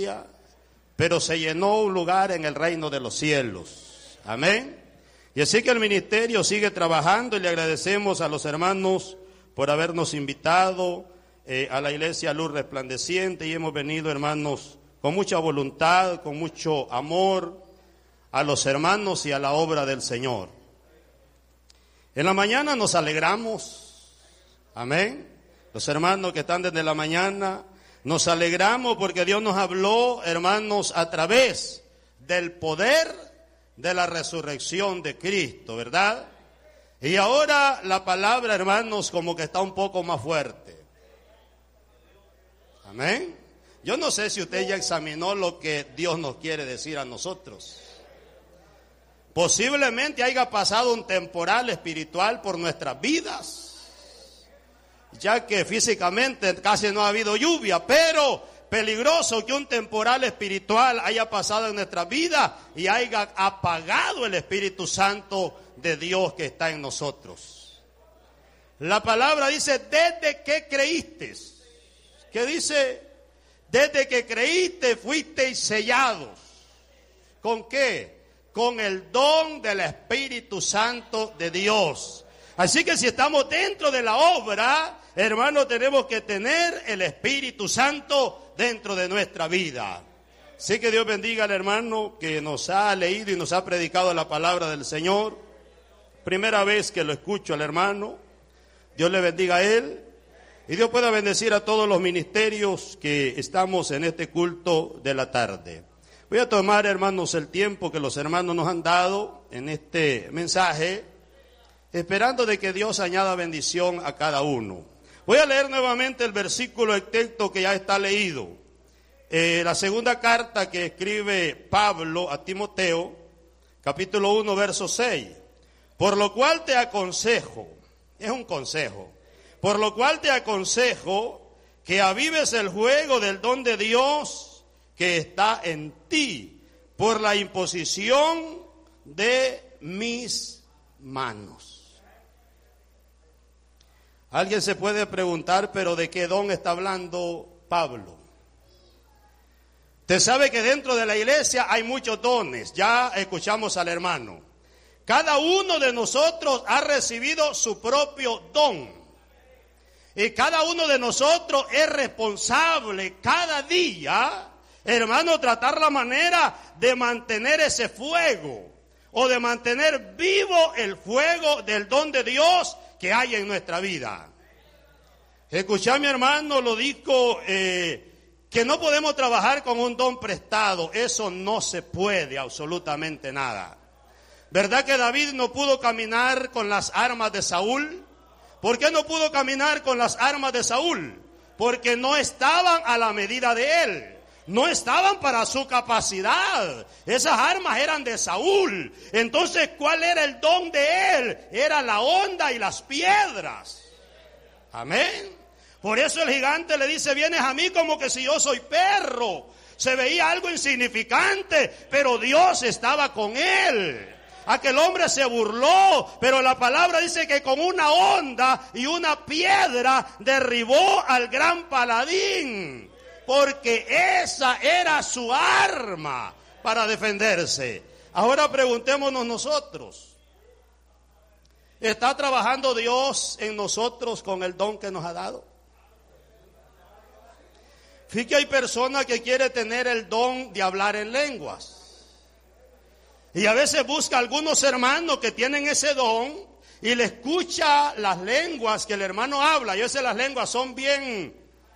iglesia, pero se llenó un lugar en el reino de los cielos. Amén. Y así que el ministerio sigue trabajando y le agradecemos a los hermanos por habernos invitado a la iglesia Luz Resplandeciente, y hemos venido, hermanos, con mucha voluntad, con mucho amor a los hermanos y a la obra del Señor. En la mañana nos alegramos, amén. Los hermanos que están desde la mañana, nos alegramos porque Dios nos habló, hermanos, a través del poder de la resurrección de Cristo, ¿verdad? Y ahora la palabra, hermanos, como que está un poco más fuerte. Amén. Yo no sé si usted ya examinó lo que Dios nos quiere decir a nosotros. Posiblemente haya pasado un temporal espiritual por nuestras vidas, ya que físicamente casi no ha habido lluvia, pero peligroso que un temporal espiritual haya pasado en nuestra vida y haya apagado el Espíritu Santo de Dios que está en nosotros. La palabra dice, desde que creíste. ¿Qué dice? Desde que creíste fuisteis sellados. ¿Con qué? Con el don del Espíritu Santo de Dios. Así que si estamos dentro de la obra, hermanos, tenemos que tener el Espíritu Santo dentro de nuestra vida. Así que Dios bendiga al hermano que nos ha leído y nos ha predicado la palabra del Señor. Primera vez que lo escucho al hermano. Dios le bendiga a él. Y Dios pueda bendecir a todos los ministerios que estamos en este culto de la tarde. Voy a tomar, hermanos, el tiempo que los hermanos nos han dado en este mensaje, esperando de que Dios añada bendición a cada uno. Voy a leer nuevamente el versículo del texto que ya está leído. La segunda carta que escribe Pablo a Timoteo, capítulo 1, verso 6. Por lo cual te aconsejo, es un consejo, por lo cual te aconsejo que avives el fuego del don de Dios que está en ti, por la imposición de mis manos. Alguien se puede preguntar, pero ¿de qué don está hablando Pablo? Usted sabe que dentro de la iglesia hay muchos dones, ya escuchamos al hermano. Cada uno de nosotros ha recibido su propio don. Y cada uno de nosotros es responsable cada día, hermano, tratar la manera de mantener ese fuego o de mantener vivo el fuego del don de Dios que hay en nuestra vida. Escuchá, mi hermano, lo dijo, que no podemos trabajar con un don prestado. Eso no se puede, absolutamente nada. ¿Verdad que David no pudo caminar con las armas de Saúl? ¿Por qué no pudo caminar con las armas de Saúl? Porque no estaban a la medida de él. No estaban para su capacidad. Esas armas eran de Saúl. Entonces, ¿cuál era el don de él? Era la honda y las piedras. Amén. Por eso el gigante le dice, vienes a mí como que si yo soy perro. Se veía algo insignificante, pero Dios estaba con él. Aquel hombre se burló, pero la palabra dice que con una honda y una piedra derribó al gran paladín, porque esa era su arma para defenderse. Ahora preguntémonos nosotros, ¿está trabajando Dios en nosotros con el don que nos ha dado? Fíjate que hay personas que quieren tener el don de hablar en lenguas. Y a veces busca algunos hermanos que tienen ese don y le escucha las lenguas que el hermano habla. Y a veces las lenguas son bien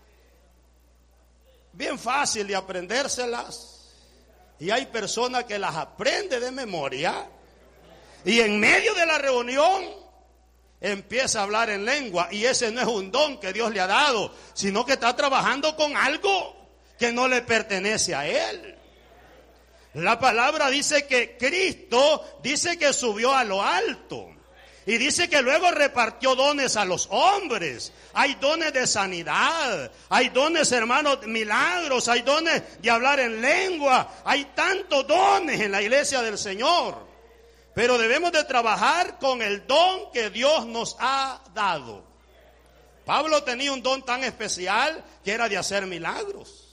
fácil de aprendérselas. Y hay personas que las aprende de memoria. Y en medio de la reunión empieza a hablar en lengua. Y ese no es un don que Dios le ha dado, sino que está trabajando con algo que no le pertenece a él. La palabra dice que Cristo dice que subió a lo alto. Y dice que luego repartió dones a los hombres. Hay dones de sanidad. Hay dones, hermanos, milagros. Hay dones de hablar en lengua. Hay tantos dones en la iglesia del Señor. Pero debemos de trabajar con el don que Dios nos ha dado. Pablo tenía un don tan especial que era de hacer milagros.